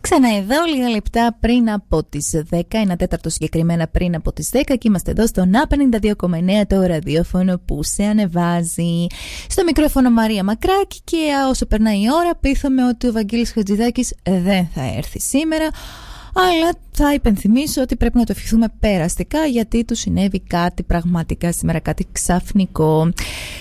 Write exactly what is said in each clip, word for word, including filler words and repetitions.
Ξανά εδώ, λίγα λεπτά πριν από τις δέκα, ένα τέταρτο συγκεκριμένα πριν από τις δέκα, και είμαστε εδώ στο ντι έι πενήντα δύο κόμμα εννέα, το ραδιόφωνο που σε ανεβάζει. Στο μικρόφωνο Μαρία Μακράκη, και όσο περνάει η ώρα πείθαμε ότι ο Βαγγέλης Χατζηδάκης δεν θα έρθει σήμερα. Αλλά θα υπενθυμίσω ότι πρέπει να το ευχηθούμε περαστικά, γιατί του συνέβη κάτι πραγματικά σήμερα, κάτι ξαφνικό.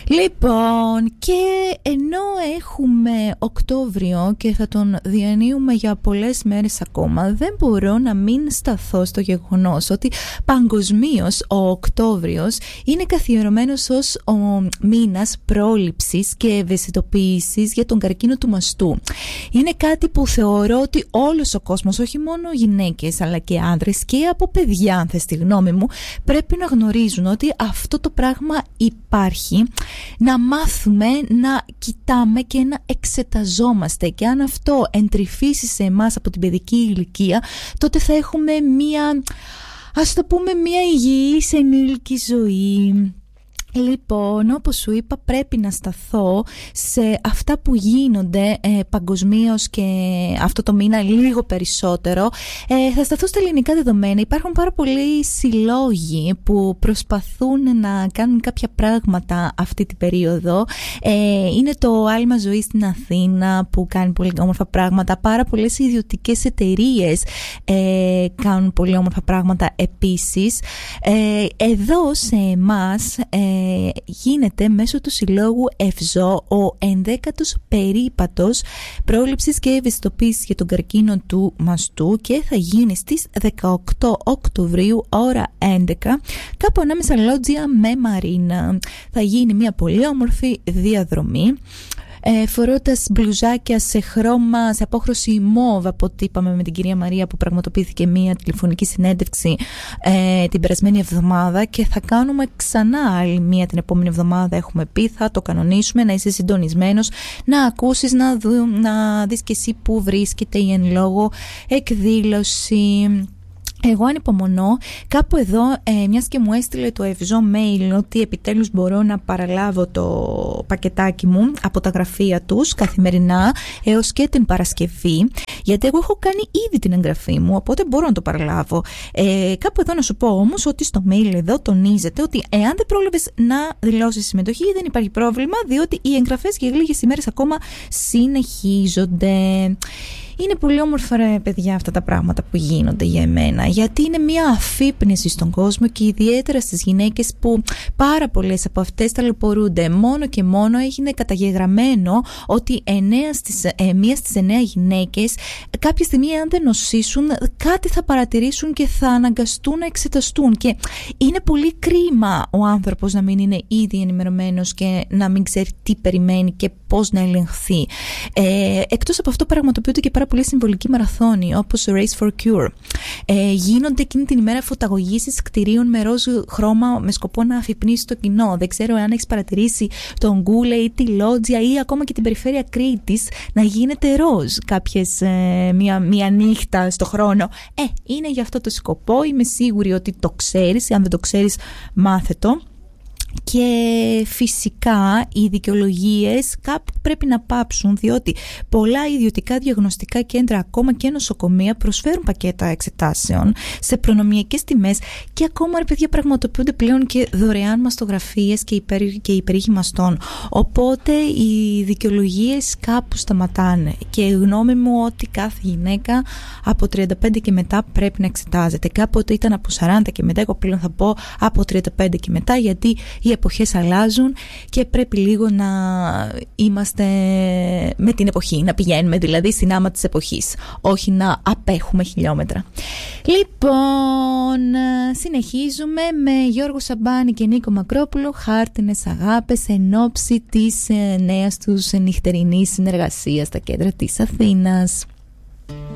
Λοιπόν, και ενώ έχουμε Οκτώβριο και θα τον διανύουμε για πολλές μέρες ακόμα, δεν μπορώ να μην σταθώ στο γεγονός ότι παγκοσμίως ο Οκτώβριος είναι καθιερωμένος ως ο μήνας πρόληψης και ευαισθητοποίησης για τον καρκίνο του μαστού. Είναι κάτι που θεωρώ ότι όλος ο κόσμος, όχι μόνο γυναίκες αλλά και άντρες και από παιδιά, αν θες τη γνώμη μου, πρέπει να γνωρίζουν ότι αυτό το πράγμα υπάρχει, να μάθουμε να κοιτάμε και να εξεταζόμαστε, και αν αυτό εντρυφήσει σε εμάς από την παιδική ηλικία, τότε θα έχουμε μία, ας το πούμε, μία υγιής ενήλικη ζωή. Λοιπόν, όπως σου είπα, πρέπει να σταθώ σε αυτά που γίνονται ε, παγκοσμίως και αυτό το μήνα λίγο περισσότερο. Ε, θα σταθώ στα ελληνικά δεδομένα. Υπάρχουν πάρα πολλοί συλλόγοι που προσπαθούν να κάνουν κάποια πράγματα αυτή την περίοδο. Ε, είναι το Άλμα Ζωή στην Αθήνα που κάνει πολύ όμορφα πράγματα. Πάρα πολλές ιδιωτικές εταιρείες ε, κάνουν πολύ όμορφα πράγματα επίσης. Ε, εδώ σε εμάς ε, γίνεται μέσω του συλλόγου ΕΦΖΟ ο ενδέκατος περίπατος πρόληψης και ευαισθητοποίησης για τον καρκίνο του μαστού, και θα γίνει στις δεκαοκτώ Οκτωβρίου ώρα έντεκα, κάπου ανάμεσα Λότζια με Μαρίνα. Θα γίνει μια πολύ όμορφη διαδρομή, Ε, φορώντας μπλουζάκια σε χρώμα, σε απόχρωση μόβ, από ό,τι είπαμε με την κυρία Μαρία, που πραγματοποιήθηκε μία τηλεφωνική συνέντευξη ε, την περασμένη εβδομάδα, και θα κάνουμε ξανά άλλη μία την επόμενη εβδομάδα. Έχουμε πει, θα το κανονίσουμε, να είσαι συντονισμένος, να ακούσεις, να, δου, να δεις και εσύ που βρίσκεται η εν λόγω εκδήλωση. Εγώ ανυπομονώ. Κάπου εδώ, ε, μιας και μου έστειλε το ΕΦΖΟ mail ότι επιτέλους μπορώ να παραλάβω το πακετάκι μου από τα γραφεία τους καθημερινά έως και την Παρασκευή, γιατί εγώ έχω κάνει ήδη την εγγραφή μου, οπότε μπορώ να το παραλάβω. Ε, κάπου εδώ να σου πω όμως ότι στο mail εδώ τονίζεται ότι εάν δεν πρόλαβες να δηλώσεις συμμετοχή, δεν υπάρχει πρόβλημα, διότι οι εγγραφές για λίγες ημέρες ακόμα συνεχίζονται. Είναι πολύ όμορφα, ρε παιδιά, αυτά τα πράγματα που γίνονται για εμένα, γιατί είναι μια αφύπνιση στον κόσμο, και ιδιαίτερα στις γυναίκες, που πάρα πολλές από αυτές ταλαιπωρούνται. Μόνο και μόνο έγινε καταγεγραμμένο ότι εννέα στις, ε, μία στις εννέα γυναίκες κάποια στιγμή, αν δεν νοσήσουν, κάτι θα παρατηρήσουν και θα αναγκαστούν να εξεταστούν, και είναι πολύ κρίμα ο άνθρωπος να μην είναι ήδη ενημερωμένος και να μην ξέρει τι περιμένει και πώς να ελεγχθεί. Ε, εκτός από αυτό, πραγματοποιούνται και πάρα πολύ συμβολικοί μαραθώνοι, όπως το Race for Cure. Ε, γίνονται εκείνη την ημέρα φωταγωγήσεις κτηρίων με ροζ χρώμα, με σκοπό να αφυπνίσει το κοινό. Δεν ξέρω αν έχεις παρατηρήσει τον Γκούλε ή τη Λότζια ή ακόμα και την περιφέρεια Κρήτης να γίνεται ροζ κάποιες, ε, μία, μία νύχτα στο χρόνο. Ε, είναι για αυτό το σκοπό. Είμαι σίγουρη ότι το ξέρεις. Αν δεν το ξέρεις, μάθε το. Και φυσικά οι δικαιολογίες κάπου πρέπει να πάψουν, διότι πολλά ιδιωτικά διαγνωστικά κέντρα, ακόμα και νοσοκομεία, προσφέρουν πακέτα εξετάσεων σε προνομιακές τιμές, και ακόμα, ρε παιδιά, πραγματοποιούνται πλέον και δωρεάν μαστογραφίες και, υπερ, και υπερήχοι μαστών. Οπότε οι δικαιολογίες κάπου σταματάνε, και η γνώμη μου ότι κάθε γυναίκα από τριάντα πέντε και μετά πρέπει να εξετάζεται. Κάποτε ήταν από σαράντα και μετά, εγώ πλέον θα πω από τριάντα πέντε και μετά, γιατί οι εποχές αλλάζουν και πρέπει λίγο να είμαστε με την εποχή, να πηγαίνουμε δηλαδή στην άμα της εποχής, όχι να απέχουμε χιλιόμετρα. Λοιπόν, συνεχίζουμε με Γιώργο Σαμπάνη και Νίκο Μακρόπουλο, Χάρτινες αγάπες, εν ώψη της νέας τους νυχτερινής συνεργασίας στα κέντρα της Αθήνας.